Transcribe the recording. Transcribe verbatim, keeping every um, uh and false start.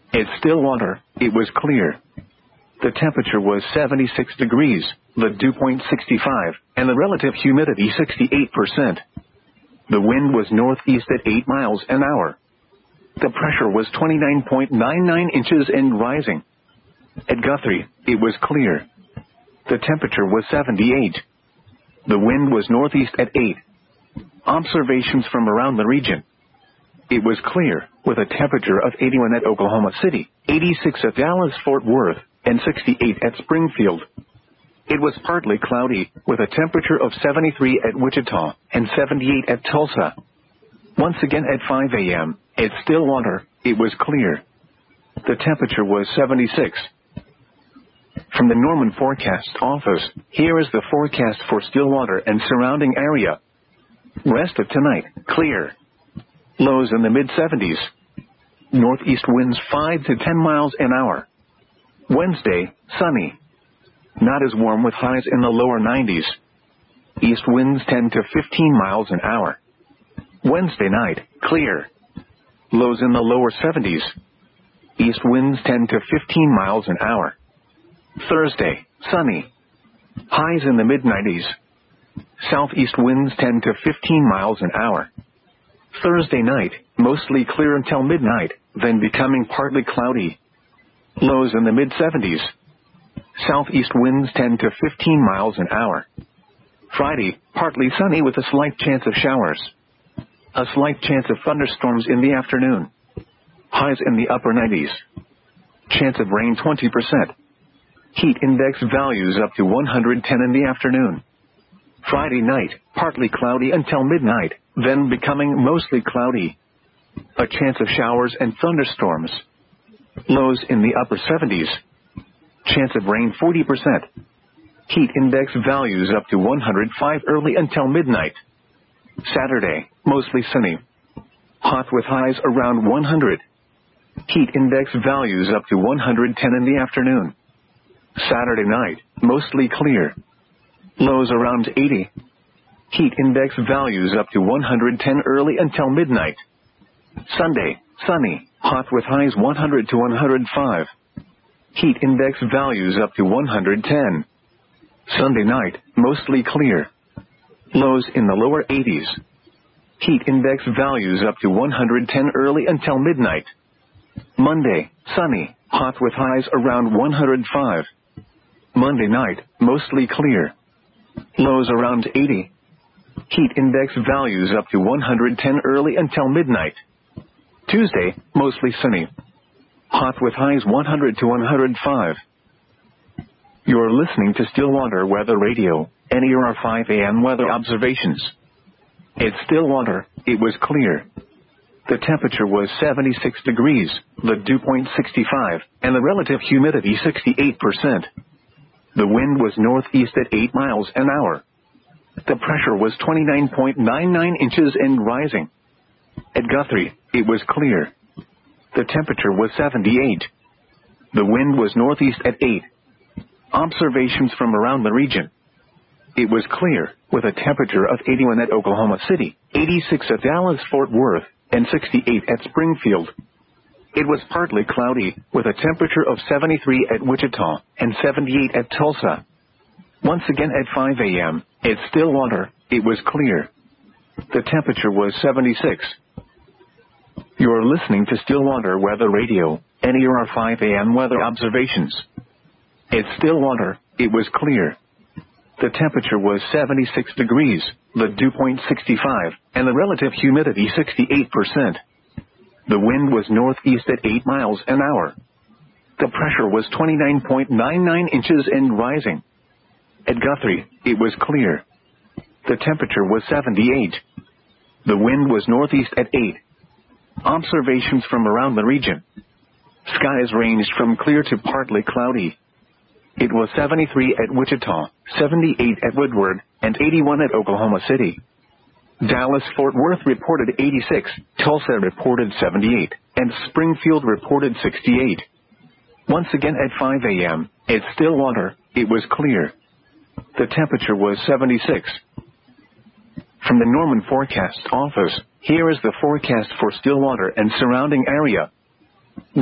At Stillwater, it was clear. The temperature was seventy-six degrees, the dew point sixty-five, and the relative humidity sixty-eight percent. The wind was northeast at eight miles an hour. The pressure was twenty-nine point nine nine inches and rising. At Guthrie, it was clear. The temperature was seventy-eight. The wind was northeast at eight. Observations from around the region. It was clear, with a temperature of eighty-one at Oklahoma City, eighty-six at Dallas-Fort Worth, and sixty-eight at Springfield. It was partly cloudy, with a temperature of seventy-three at Wichita, and seventy-eight at Tulsa. Once again at five a m, at Stillwater, it was clear. The temperature was seventy-six. From the Norman Forecast Office, here is the forecast for Stillwater and surrounding area. Rest of tonight, clear. Lows in the mid-seventies. Northeast winds five to ten miles an hour. Wednesday, sunny. Not as warm with highs in the lower nineties. East winds ten to fifteen miles an hour. Wednesday night, clear. Lows in the lower seventies. East winds ten to fifteen miles an hour. Thursday, sunny. Highs in the mid-nineties. Southeast winds ten to fifteen miles an hour. Thursday night, mostly clear until midnight, then becoming partly cloudy. Lows in the mid-seventies. Southeast winds ten to fifteen miles an hour. Friday, partly sunny with a slight chance of showers. A slight chance of thunderstorms in the afternoon. Highs in the upper nineties. Chance of rain twenty percent. Heat index values up to one hundred ten in the afternoon. Friday night, partly cloudy until midnight, then becoming mostly cloudy. A chance of showers and thunderstorms. Lows in the upper seventies. Chance of rain forty percent. Heat index values up to one hundred five early until midnight. Saturday, mostly sunny. Hot with highs around one hundred. Heat index values up to one hundred ten in the afternoon. Saturday night, mostly clear. Lows around eighty. Heat index values up to one hundred ten early until midnight. Sunday, sunny, hot with highs one hundred to one hundred five. Heat index values up to one hundred ten. Sunday night, mostly clear. Lows in the lower eighties. Heat index values up to one hundred ten early until midnight. Monday, sunny, hot with highs around one hundred five. Monday night, mostly clear. Lows around eighty. Heat index values up to one hundred ten early until midnight. Tuesday, mostly sunny. Hot with highs one hundred to one hundred five. You're listening to Stillwater Weather Radio, N E R five a m weather observations. At Stillwater, it was clear. The temperature was seventy-six degrees, the dew point sixty-five, and the relative humidity sixty-eight percent. The wind was northeast at eight miles an hour. The pressure was twenty-nine point nine nine inches and rising. At Guthrie, it was clear. The temperature was seventy-eight. The wind was northeast at eight. Observations from around the region. It was clear, with a temperature of eighty-one at Oklahoma City, eighty-six at Dallas-Fort Worth, and sixty-eight at Springfield. It was partly cloudy, with a temperature of seventy-three at Wichita, and seventy-eight at Tulsa. Once again at five a m, at Stillwater, it was clear. The temperature was seventy-six. You're listening to Stillwater Weather Radio, N E R five a m weather observations. At Stillwater, it was clear. The temperature was seventy-six degrees, the dew point sixty-five, and the relative humidity sixty-eight percent. The wind was northeast at eight miles an hour. The pressure was twenty-nine point nine nine inches and rising. At Guthrie, it was clear. The temperature was seventy-eight. The wind was northeast at eight. Observations from around the region. Skies ranged from clear to partly cloudy. It was seventy-three at Wichita, seventy-eight at Woodward, and eighty-one at Oklahoma City. Dallas-Fort Worth reported eighty-six, Tulsa reported seventy-eight, and Springfield reported sixty-eight. Once again at five a m, at Stillwater, it was clear. The temperature was seventy-six. From the Norman Forecast Office, here is the forecast for Stillwater and surrounding area.